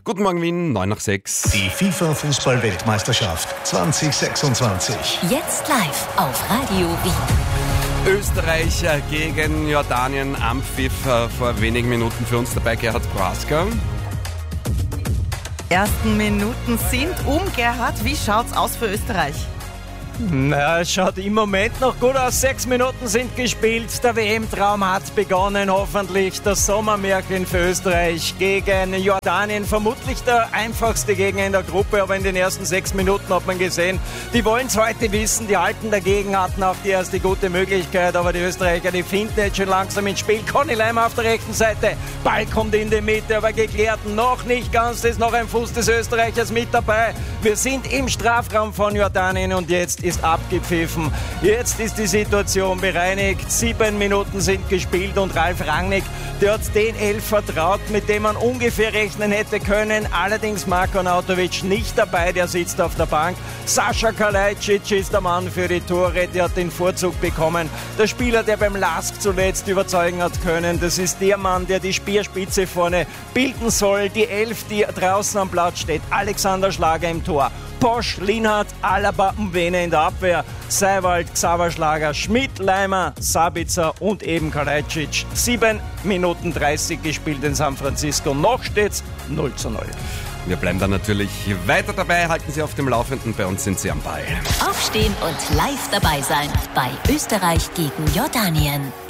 Guten Morgen Wien, 9 nach 6. Die FIFA-Fußball-Weltmeisterschaft 2026. Jetzt live auf Radio Wien. Österreich gegen Jordanien am Pfiff. Vor wenigen Minuten für uns dabei Gerhard Prohaska. Ersten Minuten sind Gerhard, wie schaut's aus für Österreich? Na, es schaut im Moment noch gut aus. 6 Minuten sind gespielt. Der WM-Traum hat begonnen. Hoffentlich das Sommermärchen für Österreich gegen Jordanien. Vermutlich der einfachste Gegner in der Gruppe, aber in den ersten 6 Minuten hat man gesehen, die wollen es heute wissen. Die Alten dagegen hatten auch die erste gute Möglichkeit, aber die Österreicher, die finden jetzt schon langsam ins Spiel. Conny Leimer auf der rechten Seite. Ball kommt in die Mitte, aber geklärt noch nicht ganz. Es ist noch ein Fuß des Österreichers mit dabei. Wir sind im Strafraum von Jordanien und jetzt ist abgepfiffen. Jetzt ist die Situation bereinigt. 7 Minuten sind gespielt und Ralf Rangnick, der hat den Elf vertraut, mit dem man ungefähr rechnen hätte können. Allerdings Marko Arnautovic nicht dabei, der sitzt auf der Bank. Sascha Kalajdzic ist der Mann für die Tore, der hat den Vorzug bekommen. Der Spieler, der beim LASK zuletzt überzeugen hat können, das ist der Mann, der die Speerspitze vorne bilden soll. Die Elf, die draußen am Platz steht. Alexander Schlager im Tor. Posch, Lienhardt, Alaba, Mwene in der Abwehr, Seiwald, Xaver Schlager, Schmidt, Leimer, Sabitzer und eben Kalajdzic. 7 Minuten 30 gespielt in San Francisco. Noch steht's 0:0. Wir bleiben dann natürlich weiter dabei. Halten Sie auf dem Laufenden. Bei uns sind Sie am Ball. Aufstehen und live dabei sein bei Österreich gegen Jordanien.